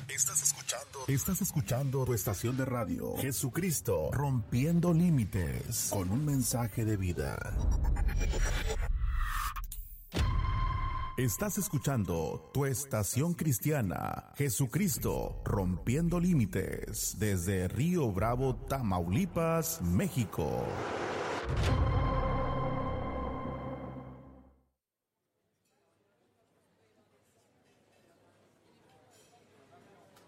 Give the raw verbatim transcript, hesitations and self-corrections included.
Estás escuchando, estás escuchando tu estación de radio, Jesucristo, rompiendo límites, con un mensaje de vida. Estás escuchando tu estación cristiana, Jesucristo, rompiendo límites, desde Río Bravo, Tamaulipas, México.